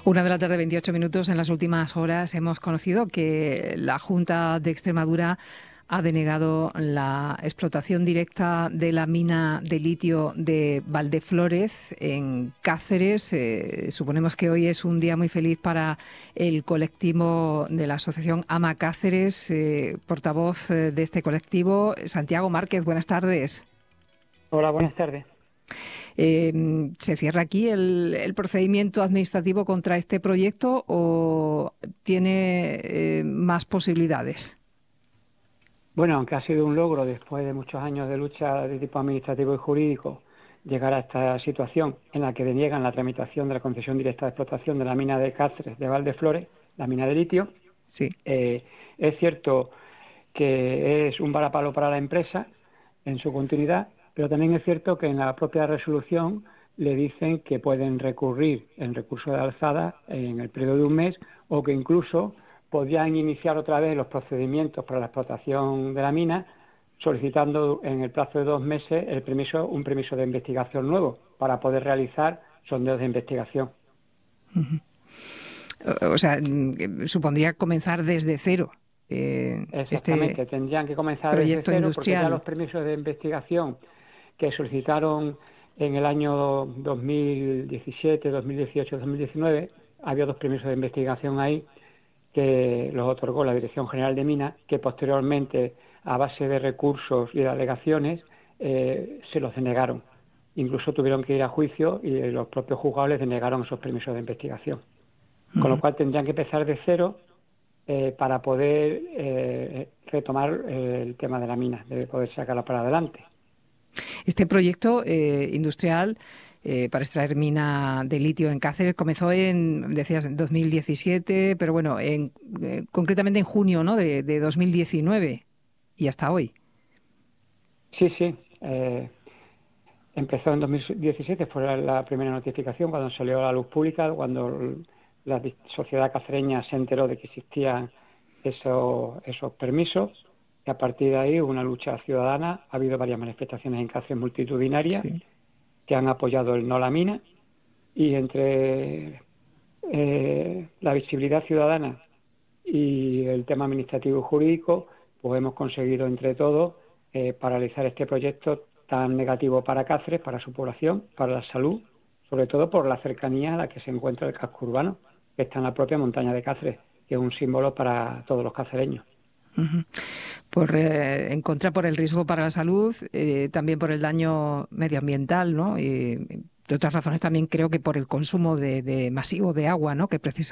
1 de la tarde, 28 minutos. En las últimas horas hemos conocido que la Junta de Extremadura ha denegado la explotación directa de la mina de litio de Valdeflórez en Cáceres. Suponemos que hoy es un día muy feliz para el colectivo de la asociación Ama Cáceres. Portavoz de este colectivo, Santiago Márquez, buenas tardes. Hola, buenas tardes. ¿Se cierra aquí el procedimiento administrativo contra este proyecto o tiene más posibilidades? Bueno, aunque ha sido un logro después de muchos años de lucha de tipo administrativo y jurídico llegar a esta situación en la que deniegan la tramitación de la concesión directa de explotación de la mina de Cáceres de Valdeflórez, la mina de litio, sí. Es cierto que es un varapalo para la empresa en su continuidad, pero también es cierto que en la propia resolución le dicen que pueden recurrir en recurso de alzada en el periodo de un mes o que incluso podrían iniciar otra vez los procedimientos para la explotación de la mina solicitando en el plazo de 2 meses un permiso de investigación nuevo para poder realizar sondeos de investigación. O sea, supondría comenzar desde cero. Exactamente, tendrían que comenzar desde cero industrial. porque ya los permisos de investigación que solicitaron en el año 2017, 2018, 2019, había 2 permisos de investigación ahí que los otorgó la Dirección General de Minas, que posteriormente, a base de recursos y de alegaciones, se los denegaron. Incluso tuvieron que ir a juicio y los propios juzgados les denegaron esos permisos de investigación. Con lo cual tendrían que empezar de cero para poder retomar el tema de la mina, de poder sacarla para adelante. Este proyecto industrial para extraer mina de litio en Cáceres comenzó decías, en 2017, pero bueno, concretamente en junio, ¿no?, de 2019 y hasta hoy. Sí. Empezó en 2017, fue la primera notificación cuando salió a la luz pública, cuando la sociedad cacereña se enteró de que existían esos permisos. Y a partir de ahí hubo una lucha ciudadana, ha habido varias manifestaciones en Cáceres multitudinarias que han apoyado el no a la mina, y entre la visibilidad ciudadana y el tema administrativo y jurídico, pues hemos conseguido entre todos paralizar este proyecto tan negativo para Cáceres, para su población, para la salud, sobre todo por la cercanía a la que se encuentra el casco urbano, que está en la propia montaña de Cáceres, que es un símbolo para todos los cacereños. En contra por el riesgo para la salud, también por el daño medioambiental, ¿no? Y de otras razones también creo que por el consumo masivo de agua, ¿no?, que precisamente